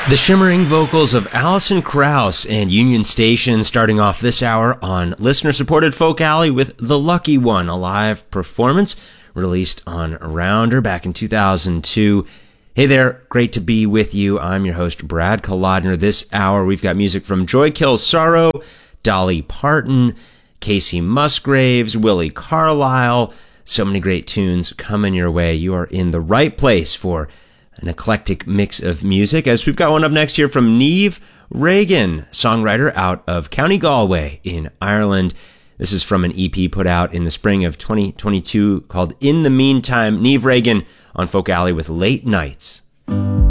The shimmering vocals of Alison Krauss and Union Station starting off this hour on listener-supported Folk Alley with The Lucky One, a live performance released on Rounder back in 2002. Hey there, great to be with you. I'm your host, Brad Kolodner. This hour, we've got music from Joy Kills Sorrow, Dolly Parton, Casey Musgraves, Willie Carlisle. So many great tunes coming your way. You are in the right place for an eclectic mix of music, as we've got one up next here from Niamh Reagan, songwriter out of County Galway in Ireland. This is from an EP put out in the spring of 2022 called In the Meantime. Niamh Reagan on Folk Alley with Late Nights.